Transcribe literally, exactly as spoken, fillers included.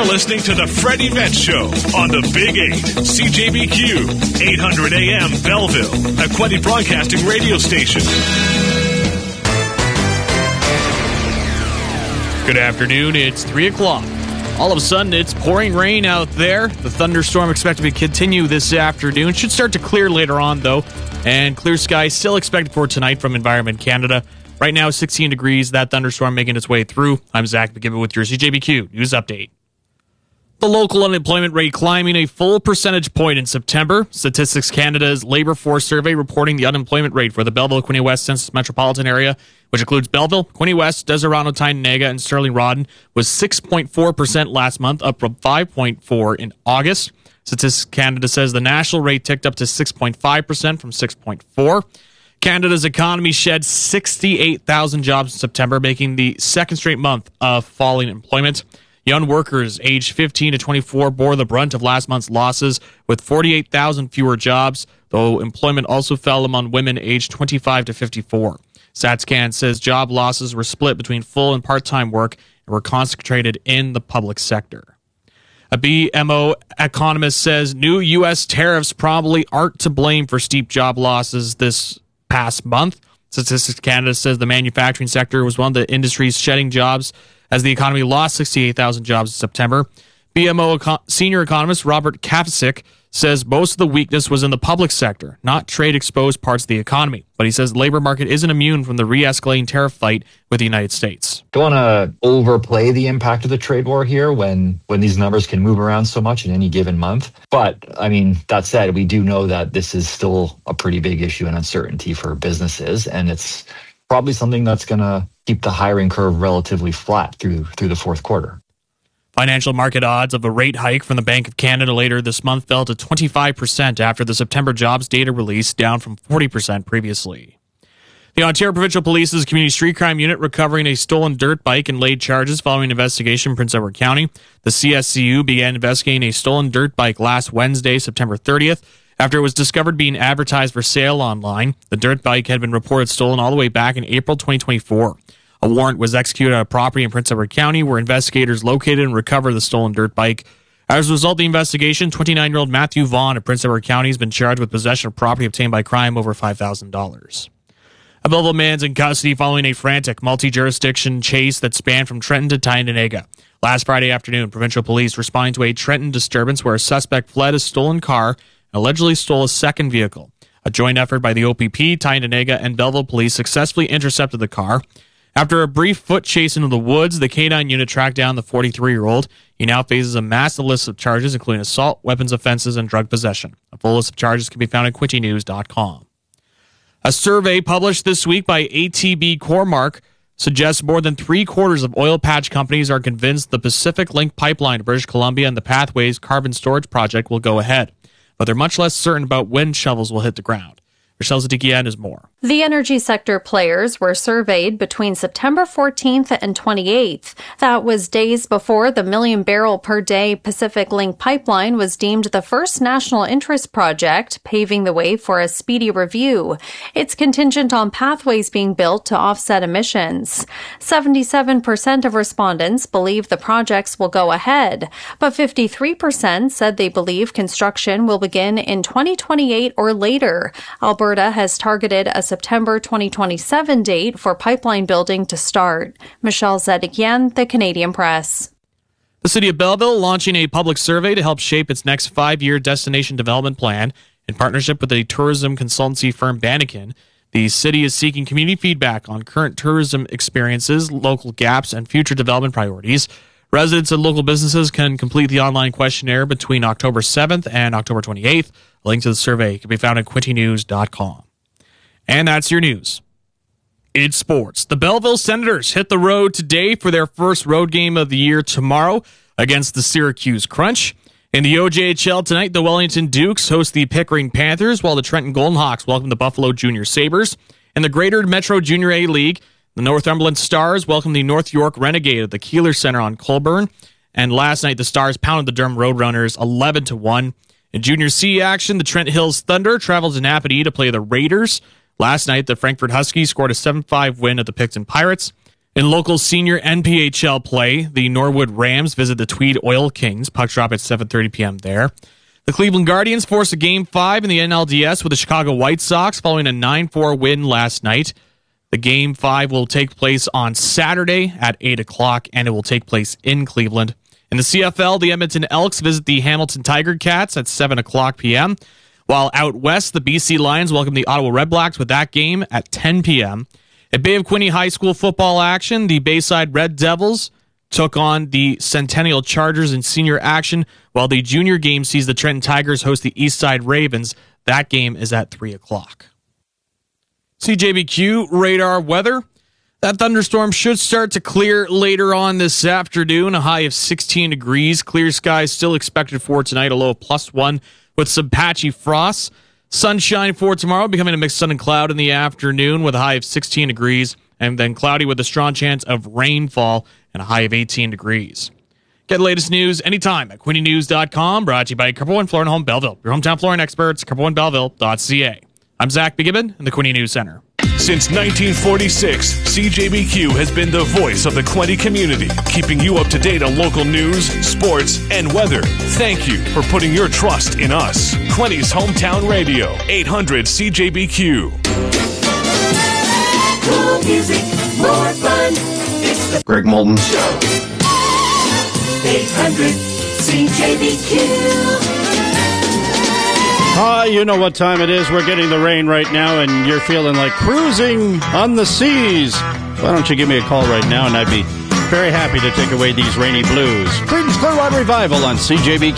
listening to the Fred Event Show on the Big eight, C J B Q, eight hundred A M Belleville, a Quinte Broadcasting radio station. Good afternoon. It's three o'clock. All of a sudden, it's pouring rain out there. The thunderstorm expected to continue this afternoon. Should start to clear later on, though. And clear skies still expected for tonight from Environment Canada. Right now, sixteen degrees. That thunderstorm making its way through. I'm Zach McGibbon with your C J B Q News Update. The local unemployment rate climbing a full percentage point in September. Statistics Canada's Labour Force Survey reporting the unemployment rate for the Belleville-Quinte West Census Metropolitan Area, which includes Belleville, Quinte West, Deserano, Tyndonega, and Sterling Rawdon, was six point four percent last month, up from five point four percent in August. Statistics Canada says the national rate ticked up to six point five percent from six point four percent. Canada's economy shed sixty-eight thousand jobs in September, making the second straight month of falling employment. Young workers aged fifteen to twenty-four bore the brunt of last month's losses, with forty-eight thousand fewer jobs, though employment also fell among women aged twenty-five to fifty-four. StatsCan says job losses were split between full and part-time work and were concentrated in the public sector. A B M O economist says new U S tariffs probably aren't to blame for steep job losses this past month. Statistics Canada says the manufacturing sector was one of the industries shedding jobs as the economy lost sixty-eight thousand jobs in September. B M O eco- senior economist Robert Kapsik says most of the weakness was in the public sector, not trade-exposed parts of the economy. But he says the labor market isn't immune from the re-escalating tariff fight with the United States. Don't want to overplay the impact of the trade war here when, when these numbers can move around so much in any given month. But, I mean, that said, we do know that this is still a pretty big issue and uncertainty for businesses, and it's probably something that's going to keep the hiring curve relatively flat through through the fourth quarter. Financial market odds of a rate hike from the Bank of Canada later this month fell to twenty-five percent after the September jobs data release, down from forty percent previously. The Ontario Provincial Police's Community Street Crime Unit recovering a stolen dirt bike and laid charges following an investigation in Prince Edward County. The C S C U began investigating a stolen dirt bike last Wednesday, September thirtieth, after it was discovered being advertised for sale online. The dirt bike had been reported stolen all the way back in April twenty twenty-four. A warrant was executed on a property in Prince Edward County where investigators located and recovered the stolen dirt bike. As a result of the investigation, twenty-nine-year-old Matthew Vaughn of Prince Edward County has been charged with possession of property obtained by crime over five thousand dollars. A Belleville man's in custody following a frantic multi-jurisdiction chase that spanned from Trenton to Tyndonega. Last Friday afternoon, provincial police responding to a Trenton disturbance where a suspect fled a stolen car and allegedly stole a second vehicle. A joint effort by the O P P, Tyndonega, and Belleville police successfully intercepted the car. After a brief foot chase into the woods, the K nine unit tracked down the forty-three-year-old. He now faces a massive list of charges, including assault, weapons offenses, and drug possession. A full list of charges can be found at quinte news dot com. A survey published this week by A T B Cormark suggests more than three-quarters of oil patch companies are convinced the Pacific Link pipeline to British Columbia and the Pathways carbon storage project will go ahead. But they're much less certain about when shovels will hit the ground. Rochelle Zadikian is more. The energy sector players were surveyed between September fourteenth and twenty-eighth. That was days before the million barrel per day Pacific Link pipeline was deemed the first national interest project, paving the way for a speedy review. It's contingent on pathways being built to offset emissions. seventy-seven percent of respondents believe the projects will go ahead, but fifty-three percent said they believe construction will begin in twenty twenty-eight or later. Alberta has targeted a September twenty twenty-seven date for pipeline building to start. Michelle Zedikian, The Canadian Press. The City of Belleville launching a public survey to help shape its next five-year destination development plan in partnership with a tourism consultancy firm Banneken. The city is seeking community feedback on current tourism experiences, local gaps, and future development priorities. Residents and local businesses can complete the online questionnaire between October seventh and October twenty-eighth. A link to the survey can be found at quinte news dot com. And that's your news. In sports, the Belleville Senators hit the road today for their first road game of the year tomorrow against the Syracuse Crunch. In the O J H L tonight, the Wellington Dukes host the Pickering Panthers, while the Trenton Golden Hawks welcome the Buffalo Junior Sabres. In the Greater Metro Junior A League, the Northumberland Stars welcome the North York Renegade at the Keeler Center on Colburn. And last night, the Stars pounded the Durham Roadrunners eleven to one. In Junior C action, the Trent Hills Thunder traveled to Napanee to play the Raiders. Last night, the Frankfurt Huskies scored a seven five win at the Picton Pirates. In local senior N P H L play, the Norwood Rams visit the Tweed Oil Kings. Puck drop at seven thirty p.m. there. The Cleveland Guardians force a Game five in the N L D S with the Chicago White Sox following a nine four win last night. The Game five will take place on Saturday at eight o'clock, and it will take place in Cleveland. In the C F L, the Edmonton Elks visit the Hamilton Tiger Cats at seven o'clock p.m., while out west, the B C Lions welcome the Ottawa Redblacks with that game at ten p.m. At Bay of Quinte High School football action, the Bayside Red Devils took on the Centennial Chargers in senior action, while the junior game sees the Trenton Tigers host the Eastside Ravens. That game is at three o'clock. C J B Q radar weather. That thunderstorm should start to clear later on this afternoon. A high of sixteen degrees. Clear skies still expected for tonight. A low of plus one with some patchy frosts. Sunshine for tomorrow, becoming a mixed sun and cloud in the afternoon with a high of sixteen degrees. And then cloudy with a strong chance of rainfall and a high of eighteen degrees. Get the latest news anytime at Quinte News dot com. Brought to you by Cooper One Flooring Home Belleville. Your hometown flooring experts, Cooper One Belleville dot c a. I'm Zach Bigibbon in the Quinte News Center. Since nineteen forty-six, C J B Q has been the voice of the Quinte community, keeping you up to date on local news, sports, and weather. Thank you for putting your trust in us. Quinte's hometown radio, eight hundred C J B Q. Cool music, more fun. It's the Greg Molden Show. eight hundred C J B Q. Ah, you know what time it is. We're getting the rain right now, and you're feeling like cruising on the seas. Why don't you give me a call right now, and I'd be very happy to take away these rainy blues. Creedence Clearwater Revival on C J B Q.